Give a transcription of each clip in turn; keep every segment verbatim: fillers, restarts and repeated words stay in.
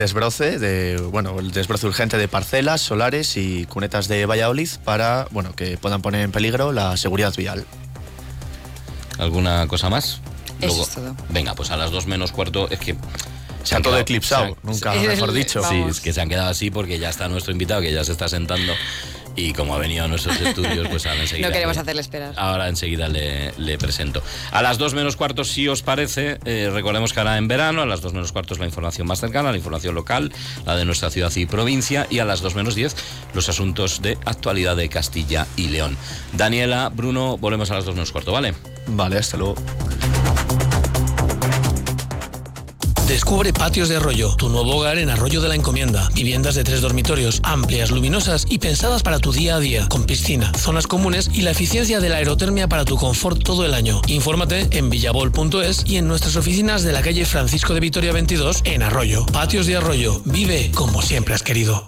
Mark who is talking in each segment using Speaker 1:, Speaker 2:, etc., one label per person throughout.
Speaker 1: Desbroce de, bueno, el desbroce urgente de parcelas, solares y cunetas de Valladolid para, bueno, que puedan poner en peligro la seguridad vial.
Speaker 2: ¿Alguna cosa más?
Speaker 3: Eso
Speaker 2: Luego,
Speaker 3: es todo.
Speaker 2: Venga, pues a las dos menos cuarto es que
Speaker 1: se han todo quedado, eclipsado, se han, nunca
Speaker 3: se,
Speaker 1: mejor dicho.
Speaker 2: Sí, es que se han quedado así porque ya está nuestro invitado, que ya se está sentando. Y como ha venido a nuestros estudios, pues ahora enseguida...
Speaker 3: No queremos
Speaker 2: le,
Speaker 3: hacerle esperar.
Speaker 2: Ahora enseguida le, le presento. A las dos menos cuartos, si os parece, eh, recordemos que ahora en verano, a las dos menos cuartos la información más cercana, la información local, la de nuestra ciudad y provincia, y a las dos menos diez los asuntos de actualidad de Castilla y León. Daniela, Bruno, volvemos a las dos menos cuarto, ¿vale?
Speaker 1: Vale, hasta luego.
Speaker 4: Descubre Patios de Arroyo, tu nuevo hogar en Arroyo de la Encomienda. Viviendas de tres dormitorios, amplias, luminosas y pensadas para tu día a día, con piscina, zonas comunes y la eficiencia de la aerotermia para tu confort todo el año. Infórmate en villabol punto es y en nuestras oficinas de la calle Francisco de Vitoria veintidós en Arroyo. Patios de Arroyo, vive como siempre has querido.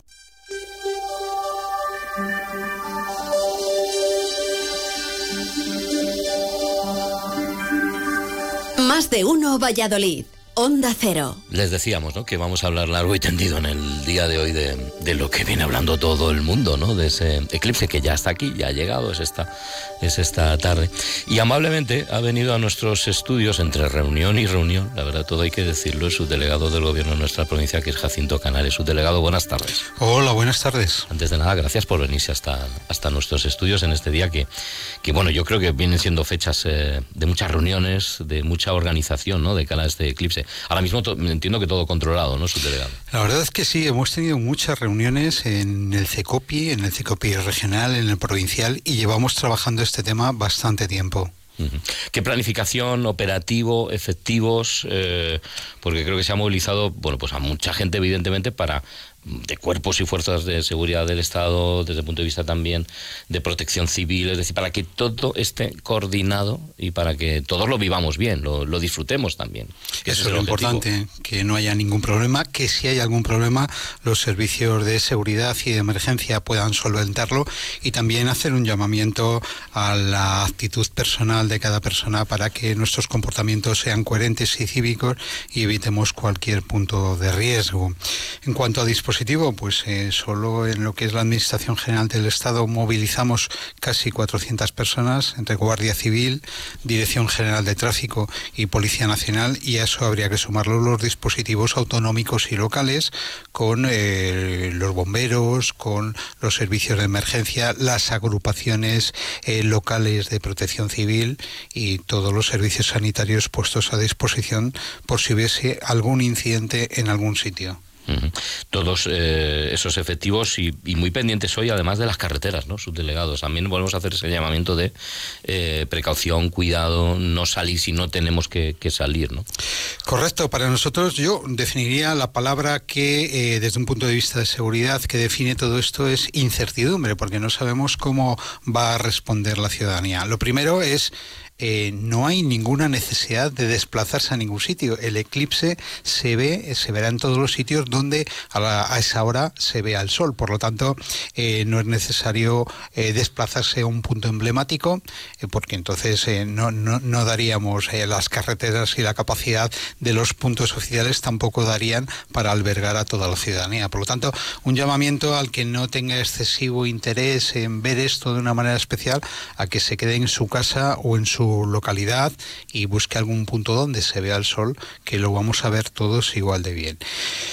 Speaker 5: Más de uno Valladolid. Onda Cero.
Speaker 2: Les decíamos, ¿no?, que vamos a hablar largo y tendido en el día de hoy de, de lo que viene hablando todo el mundo, ¿no?, de ese eclipse que ya está aquí, ya ha llegado, es esta, es esta tarde. Y amablemente ha venido a nuestros estudios, entre reunión y reunión, la verdad todo hay que decirlo, el subdelegado del gobierno de nuestra provincia, que es Jacinto Canales. Subdelegado, buenas tardes.
Speaker 6: Hola, buenas tardes.
Speaker 2: Antes de nada, gracias por venirse hasta, hasta nuestros estudios en este día que, que, bueno, yo creo que vienen siendo fechas eh, de muchas reuniones, de mucha organización, ¿no?, de cara a este eclipse. Ahora mismo to- entiendo que todo controlado, ¿no, subdelegado?
Speaker 6: La verdad es que sí, hemos tenido muchas reuniones en el CECOPI, en el CECOPI regional, en el provincial, y llevamos trabajando este tema bastante tiempo.
Speaker 2: Uh-huh. ¿Qué planificación, operativo, efectivos? Eh, porque creo que se ha movilizado, bueno, pues a mucha gente, evidentemente, para... de cuerpos y fuerzas de seguridad del Estado, desde el punto de vista también de protección civil, es decir, para que todo esté coordinado y para que todos lo vivamos bien, lo, lo disfrutemos también.
Speaker 6: Eso es lo importante, que no haya ningún problema, que si hay algún problema los servicios de seguridad y de emergencia puedan solventarlo, y también hacer un llamamiento a la actitud personal de cada persona para que nuestros comportamientos sean coherentes y cívicos y evitemos cualquier punto de riesgo. En cuanto a disposición positivo, pues eh, solo en lo que es la Administración General del Estado movilizamos casi cuatrocientas personas entre Guardia Civil, Dirección General de Tráfico y Policía Nacional, y a eso habría que sumarlo los dispositivos autonómicos y locales con eh, los bomberos, con los servicios de emergencia, las agrupaciones eh, locales de protección civil y todos los servicios sanitarios puestos a disposición por si hubiese algún incidente en algún sitio.
Speaker 2: Uh-huh. Todos eh, esos efectivos y, y muy pendientes hoy, además de las carreteras, ¿no?, subdelegados. También volvemos a hacer ese llamamiento de eh, precaución, cuidado, no salir si no tenemos que, que salir, ¿no?
Speaker 6: Correcto. Para nosotros, yo definiría la palabra que, eh, desde un punto de vista de seguridad, que define todo esto es incertidumbre, porque no sabemos cómo va a responder la ciudadanía. Lo primero es... Eh, no hay ninguna necesidad de desplazarse a ningún sitio. El eclipse se ve, se verá en todos los sitios donde a, la, a esa hora se vea el sol. Por lo tanto, eh, no es necesario eh, desplazarse a un punto emblemático, eh, porque entonces eh, no, no, no daríamos eh, las carreteras y la capacidad de los puntos oficiales tampoco darían para albergar a toda la ciudadanía. Por lo tanto, un llamamiento al que no tenga excesivo interés en ver esto de una manera especial, a que se quede en su casa o en su localidad y busque algún punto donde se vea el sol, que lo vamos a ver todos igual de bien.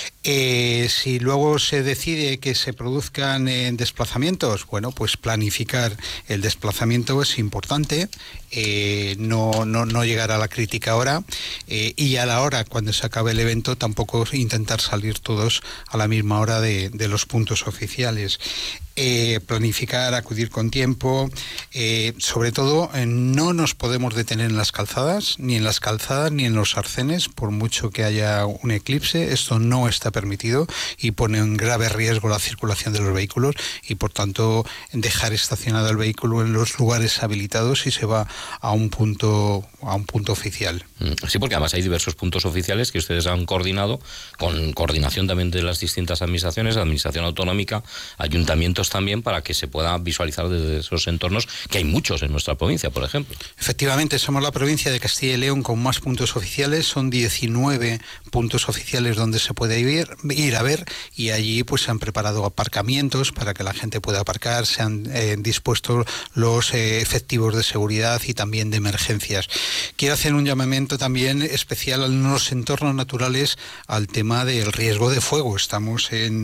Speaker 6: Eh, si luego se decide que se produzcan eh, desplazamientos, bueno, pues planificar el desplazamiento es importante, eh, no, no, no llegar a la crítica hora, eh, y a la hora, cuando se acabe el evento, tampoco intentar salir todos a la misma hora de, de los puntos oficiales. Eh, planificar, acudir con tiempo, eh, sobre todo eh, no nos podemos detener en las calzadas, ni en las calzadas ni en los arcenes, por mucho que haya un eclipse. Esto no está permitido y pone en grave riesgo la circulación de los vehículos, y por tanto dejar estacionado el vehículo en los lugares habilitados y se va a un punto, a un punto oficial.
Speaker 2: Sí, porque además hay diversos puntos oficiales que ustedes han coordinado, con coordinación también de las distintas administraciones, administración autonómica, ayuntamientos también, para que se pueda visualizar desde esos entornos, que hay muchos en nuestra provincia, por ejemplo.
Speaker 6: Efectivamente, somos la provincia de Castilla y León con más puntos oficiales, son diecinueve puntos oficiales donde se puede ir, ir a ver, y allí pues se han preparado aparcamientos para que la gente pueda aparcar, se han eh, dispuesto los eh, efectivos de seguridad y también de emergencias. Quiero hacer un llamamiento también especial en los entornos naturales al tema del riesgo de fuego. Estamos en,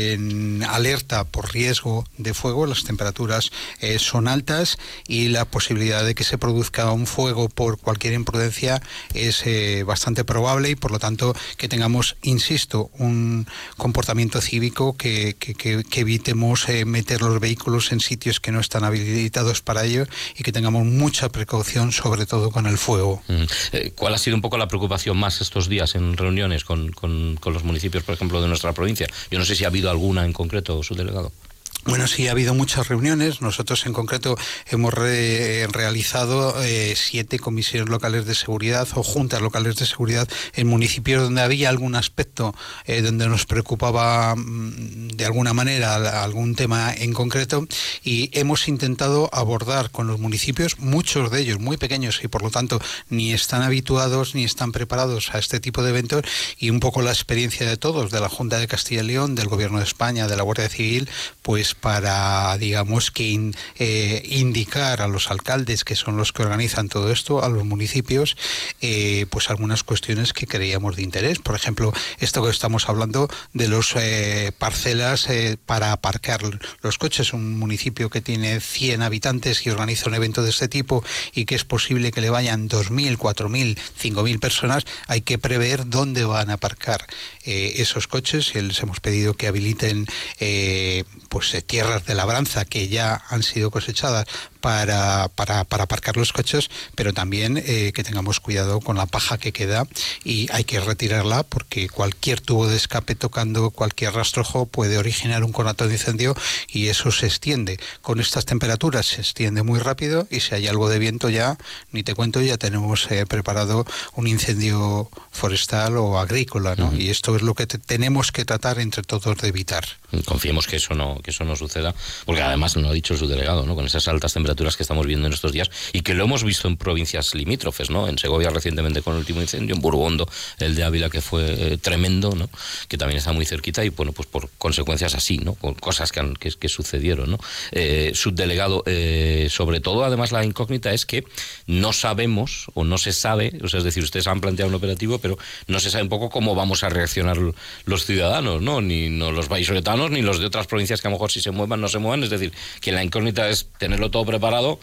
Speaker 6: en alerta por riesgo de fuego, las temperaturas eh, son altas y la posibilidad de que se produzca un fuego por cualquier imprudencia es eh, bastante probable, y por lo tanto que tengamos, insisto, un comportamiento cívico, que, que, que, que evitemos eh, meter los vehículos en sitios que no están habilitados para ello, y que tengamos mucha precaución, sobre todo con el fuego.
Speaker 2: Mm. Eh, ¿Cuál ha sido un poco la preocupación más estos días en reuniones con, con, con los municipios, por ejemplo, de nuestra provincia? Yo no sé si ha habido alguna en concreto, subdelegado.
Speaker 6: Bueno, sí, ha habido muchas reuniones. Nosotros en concreto hemos re realizado eh, siete comisiones locales de seguridad o juntas locales de seguridad en municipios donde había algún aspecto eh, donde nos preocupaba mm, de alguna manera algún tema en concreto, y hemos intentado abordar con los municipios, muchos de ellos muy pequeños y por lo tanto ni están habituados ni están preparados a este tipo de eventos, y un poco la experiencia de todos, de la Junta de Castilla y León, del Gobierno de España, de la Guardia Civil, pues para, digamos, que in, eh, indicar a los alcaldes, que son los que organizan todo esto, a los municipios, eh, pues algunas cuestiones que creíamos de interés. Por ejemplo, esto que estamos hablando de los eh, parcelas eh, para aparcar los coches. Un municipio que tiene cien habitantes y organiza un evento de este tipo, y que es posible que le vayan dos mil, cuatro mil, cinco mil personas, hay que prever dónde van a aparcar eh, esos coches, y les hemos pedido que habiliten eh, pues eh, tierras de labranza que ya han sido cosechadas para, para, para aparcar los coches, pero también eh, que tengamos cuidado con la paja que queda, y hay que retirarla, porque cualquier tubo de escape tocando cualquier rastrojo puede originar un conato de incendio, y eso se extiende. Con estas temperaturas se extiende muy rápido, y si hay algo de viento ya, ni te cuento, ya tenemos eh, preparado un incendio forestal o agrícola, ¿no? Uh-huh. Y esto es lo que te, tenemos que tratar entre todos de evitar.
Speaker 2: Confiemos que eso no, que eso no suceda, porque además lo ha dicho su delegado, ¿no? Con esas altas temperaturas que estamos viendo en estos días, y que lo hemos visto en provincias limítrofes, ¿no? En Segovia recientemente con el último incendio, en Burgondo el de Ávila, que fue eh, tremendo, ¿no? Que también está muy cerquita, y bueno, pues por consecuencias así, ¿no? Con cosas que, han, que, que sucedieron, ¿no? Eh, subdelegado, eh, sobre todo, además, la incógnita es que no sabemos, o no se sabe, o sea, es decir, ustedes han planteado un operativo, pero no se sabe un poco cómo vamos a reaccionar los ciudadanos, ¿no? Ni no los vallisoletanos, ni los de otras provincias que a lo mejor si se muevan, no se muevan, es decir, que la incógnita es tenerlo todo preparado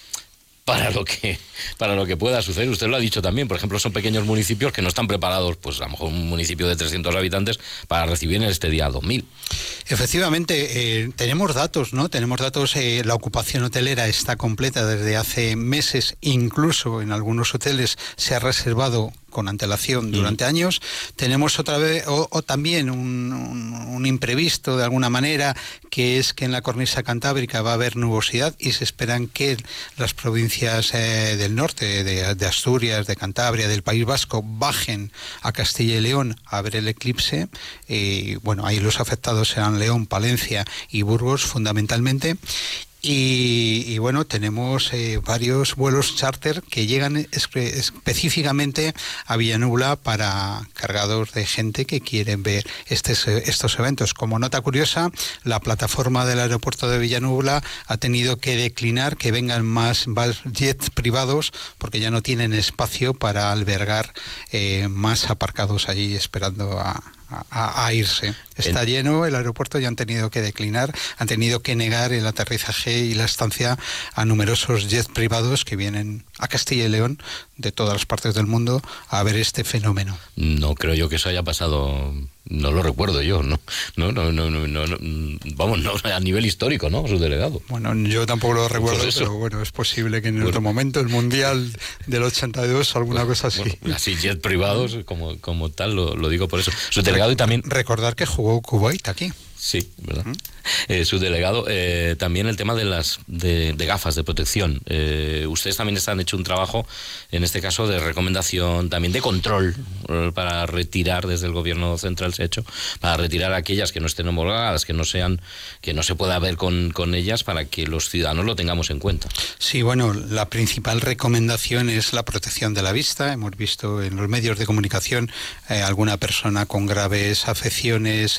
Speaker 2: para lo que para lo que pueda suceder. Usted lo ha dicho también, por ejemplo, son pequeños municipios que no están preparados, pues a lo mejor un municipio de trescientos habitantes para recibir en este día dos mil.
Speaker 6: Efectivamente, eh, tenemos datos, ¿no? Tenemos datos, eh, la ocupación hotelera está completa desde hace meses, incluso en algunos hoteles se ha reservado con antelación durante mm. años. Tenemos otra vez, o, o también un, un, un imprevisto de alguna manera, que es que en la cornisa cantábrica va a haber nubosidad, y se esperan que las provincias eh, del norte, de, de Asturias, de Cantabria, del País Vasco, bajen a Castilla y León a ver el eclipse. Eh, bueno, ahí los afectados serán León, Palencia y Burgos fundamentalmente. Y, y bueno, tenemos eh, varios vuelos charter que llegan espe específicamente a Villanueva para cargados de gente que quieren ver este, estos eventos. Como nota curiosa, la plataforma del aeropuerto de Villanueva ha tenido que declinar que vengan más, más jets privados, porque ya no tienen espacio para albergar eh, más aparcados allí esperando a A, a irse. Está lleno el aeropuerto, y han tenido que declinar, han tenido que negar el aterrizaje y la estancia a numerosos jets privados que vienen a Castilla y León de todas las partes del mundo a ver este fenómeno.
Speaker 2: No creo yo que eso haya pasado, no lo recuerdo yo, no, no, no, no, no, no, no vamos, no, a nivel histórico, ¿no? Su delegado.
Speaker 6: Bueno, yo tampoco lo recuerdo, pues pero bueno, es posible que en bueno. otro momento, el Mundial del ochenta y dos, alguna cosa así.
Speaker 2: Bueno, así jets privados como, como tal, lo, lo digo por eso. Su delegado y también...
Speaker 6: Recordar que jugó Kuwait aquí.
Speaker 2: Sí, ¿verdad? ¿Mm? eh, subdelegado, eh, también el tema de las de, de gafas de protección. Eh, ustedes también están hecho un trabajo, en este caso, de recomendación, también de control, eh, para retirar, desde el gobierno central se ha hecho, para retirar aquellas que no estén homologadas, que no sean, que no se pueda ver con, con ellas, para que los ciudadanos lo tengamos en cuenta.
Speaker 6: Sí, bueno, la principal recomendación es la protección de la vista. Hemos visto en los medios de comunicación eh, alguna persona con graves afecciones